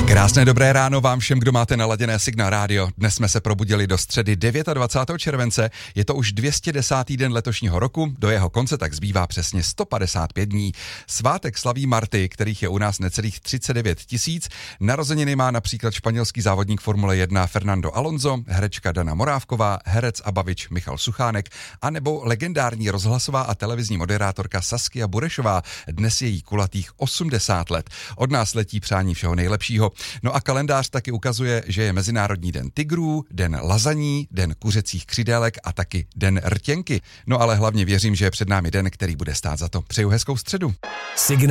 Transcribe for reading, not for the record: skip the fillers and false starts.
Krásné dobré ráno vám všem, kdo máte naladěné Signál rádio. Dnes jsme se probudili do středy 29. července. Je to už 210. den letošního roku, do jeho konce tak zbývá přesně 155 dní. Svátek slaví Marty, kterých je u nás necelých 39 000. Narozeniny má například španělský závodník Formule 1 Fernando Alonso, herečka Dana Morávková, herec a bavič Michal Suchánek, anebo legendární rozhlasová a televizní moderátorka Saskia Burešová. Dnes je jí kulatých 80 let. Od nás letí přání všeho nejlepšího. No a kalendář taky ukazuje, že je Mezinárodní den tigrů, den lazaní, den kuřecích křidélek a taky den rtěnky. No ale hlavně věřím, že je před námi den, který bude stát za to. Přeju hezkou středu.